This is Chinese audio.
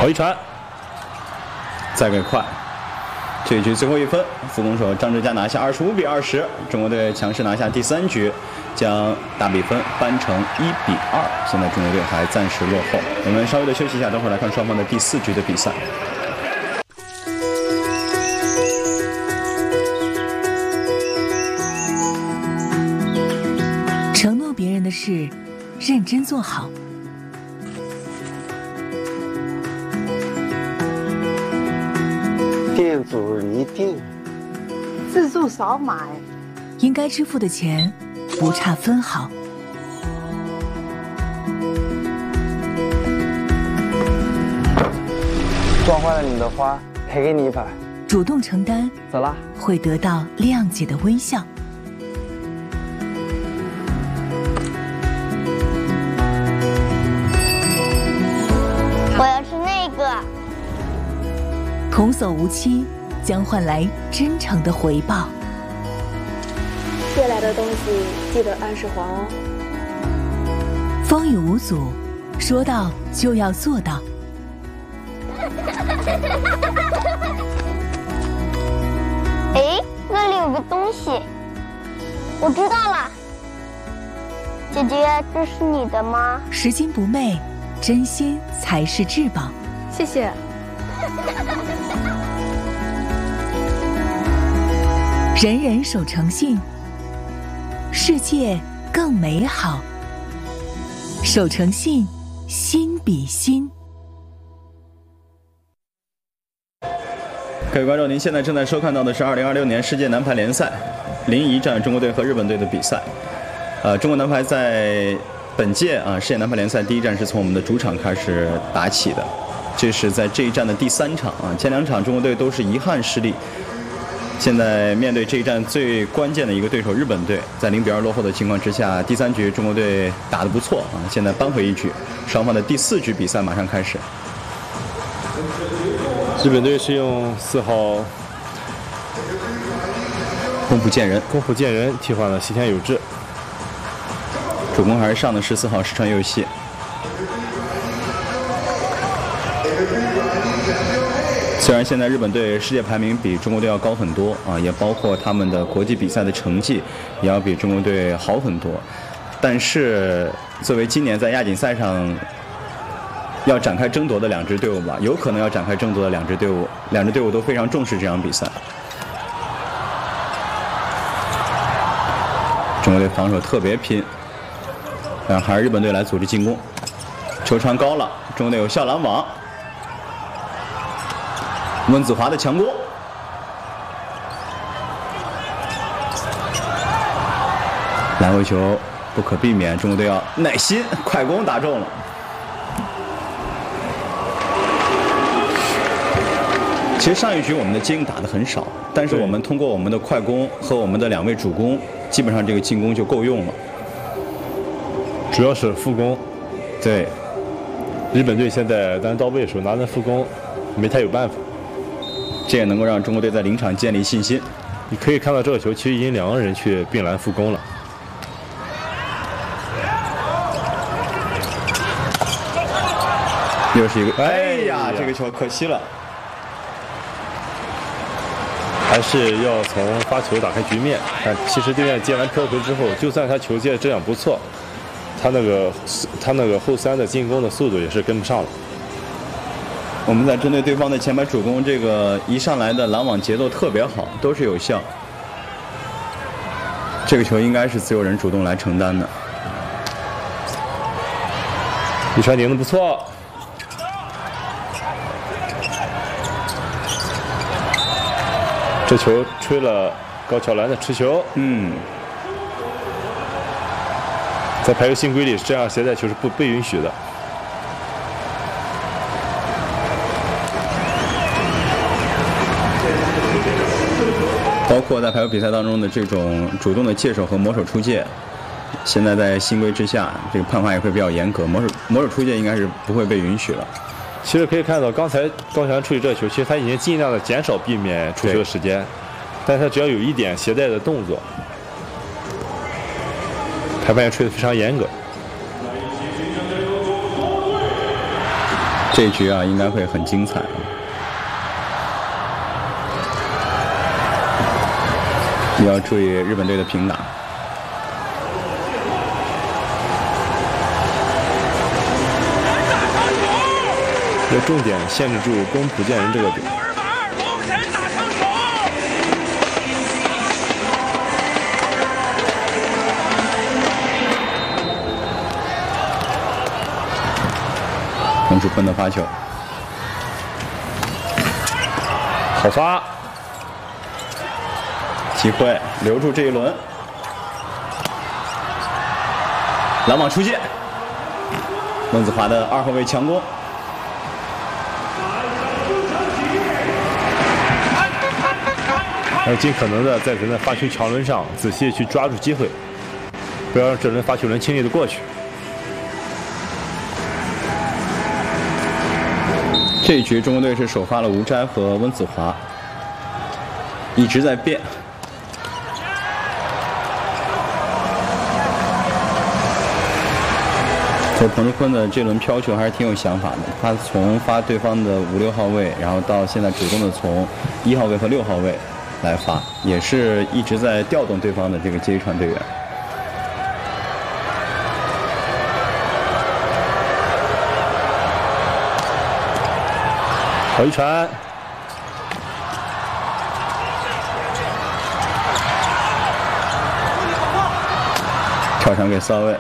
好一传， 再给快。这一局最后1分，副攻手张志佳拿下25比20，中国队强势拿下第3局，将大比分扳成1比2。现在中国队还暂时落后。我们稍微的休息一下，等会儿来看双方的第4局的比赛。 承诺别人的事，认真做好。 店主一定自助少买， 应该支付的钱不差分毫。 撞坏了你的花，赔给你一把。 主动承担， 走啦， 会得到谅解的微笑。 我要吃那个。 童叟无欺，将换来真诚的回报。 借来的东西记得按时还哦。 风雨无阻，说到就要做到。 哎，那里有个东西，我知道了。姐姐，这是你的吗？ 拾金不昧，真心才是至宝。 谢谢。 人人守诚信，世界更美好。守诚信，心比心。 各位观众，您现在正在收看到的是2026年世界男排联赛临沂站中国队和日本队的比赛。中国男排在本届世界男排联赛第一站是从我们的主场开始打起的，这是在这一站的第3场啊，前2场中国队都是遗憾失利。现在面对这一站最关键的一个对手日本队，在0比2落后的情况之下，第3局中国队打得不错啊，现在扳回1局，双方的第4局比赛马上开始。 日本队是用4号宫浦健人替换了西田有志， 主攻还是上的14号石川佑希。虽然现在日本队世界排名比中国队要高很多啊，也包括他们的国际比赛的成绩也要比中国队好很多，但是作为今年在亚锦赛上要展开争夺的2支队伍吧，有可能要展开争夺的2支队伍，2支队伍都非常重视这场比赛。中国队防守特别拼，然后还是日本队来组织进攻。球传高了，中国队有效拦网。温子华的强攻，来回球不可避免，中国队要耐心，快攻打中了。其实上一局我们的接应打得很少，但是我们通过我们的快攻和我们的2位主攻，基本上这个进攻就够用了。 主要是副攻， 对， 日本队现在单刀位手拿的副攻没太有办法， 这也能够让中国队在临场建立信心。 你可以看到这个球其实已经2个人去并篮副攻了。 又是一个，哎呀，这个球可惜了。 还是要从发球打开局面。但其实对面接完飘球之后，就算他球接质量不错，他那个后3的进攻的速度也是跟不上了。 我们在针对对方的前排主攻，这个一上来的拦网节奏特别好，都是有效。这个球应该是自由人主动来承担的。 一传顶的不错。这球吹了高桥兰的持球，在排球新规里，这样携带球是不被允许的。 包括在排球比赛当中的这种主动的借手和磨手出界，现在在新规之下，这个判罚也会比较严格，磨手出界应该是不会被允许了。 其实可以看到，刚才高翔处理这个球，其实他已经尽量的减少避免出球的时间，但是他只要有一点携带的动作，裁判也吹得非常严格。 这一局啊，应该会很精彩啊。也要注意日本队的平打。 要重点限制住宫浦健人这个点。 洪树坤的发球， 好发， 机会留住这一轮。拦网出界，温子华的2后卫强攻。 要尽可能的在人的发球桥轮上仔细去抓住机会，不要让这轮发球轮轻易的过去。 这一局中国队是首发了吴斋和温子华，一直在变。所以彭树坤的这轮飘球还是挺有想法的，他从发对方的5、6号位，然后到现在主动的从1号位和6号位来发，也是一直在调动对方的这个接力传队员。 好一传， 跳传给骚位，